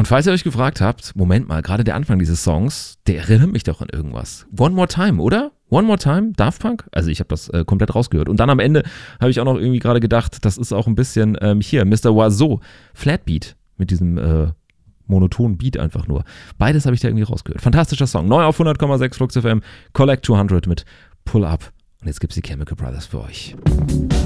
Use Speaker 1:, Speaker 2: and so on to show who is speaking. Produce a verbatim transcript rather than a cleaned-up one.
Speaker 1: falls ihr euch gefragt habt, Moment mal, gerade der Anfang dieses Songs, der erinnert mich doch an irgendwas. One More Time, oder? One More Time, Daft Punk? Also ich habe das äh, komplett rausgehört. Und dann am Ende habe ich auch noch irgendwie gerade gedacht, das ist auch ein bisschen ähm, hier, Mister Oizo, Flatbeat mit diesem äh, monotonen Beat einfach nur. Beides habe ich da irgendwie rausgehört. Fantastischer Song. Neu auf hundert Komma sechs Flux F M, Collect zweihundert mit Pull Up. Und jetzt gibt's die Chemical Brothers für euch.